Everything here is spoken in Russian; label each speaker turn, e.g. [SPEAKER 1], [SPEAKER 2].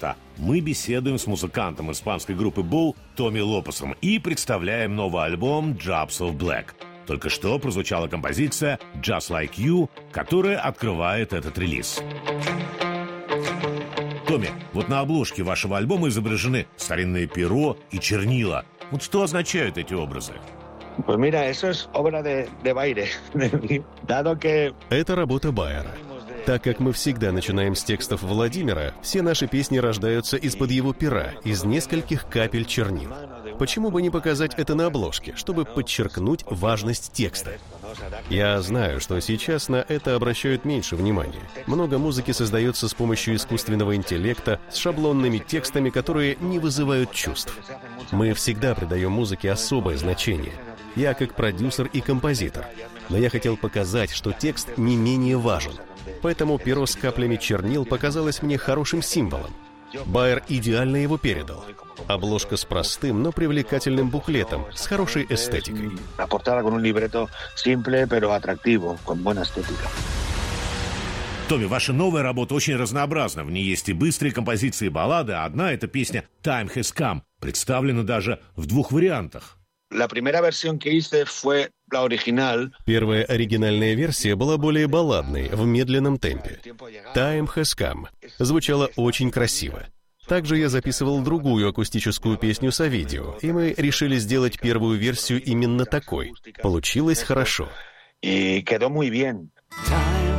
[SPEAKER 1] суббота. Мы беседуем с музыкантом испанской группы Bull Томми Лопесом и представляем новый альбом Drops of Black. Только что прозвучала композиция Just Like You, которая открывает этот релиз. Томми, вот на обложке вашего альбома изображены старинное перо и чернила. Вот что означают эти образы?
[SPEAKER 2] Это работа Байера. Так как мы всегда начинаем с текстов Владимира, все наши песни рождаются из-под его пера, из нескольких капель чернил. Почему бы не показать это на обложке, чтобы подчеркнуть важность текста? Я знаю, что сейчас на это обращают меньше внимания. Много музыки создается с помощью искусственного интеллекта, с шаблонными текстами, которые не вызывают чувств. Мы всегда придаем музыке особое значение. Я как продюсер и композитор. Но я хотел показать, что текст не менее важен. Поэтому перо с каплями чернил показалось мне хорошим символом. Байер идеально его передал. Обложка с простым, но привлекательным буклетом, с хорошей эстетикой.
[SPEAKER 1] Томми, ваша новая работа очень разнообразна. В ней есть и быстрые композиции, и баллады. Одна — это песня «Time Has Come». Представлена даже в 2 вариантах.
[SPEAKER 2] Первая оригинальная версия была более балладной, в медленном темпе. «Time Has Come» звучала очень красиво. Также я записывал другую акустическую песню с видео, и мы решили сделать первую версию именно такой. Получилось хорошо.
[SPEAKER 3] Time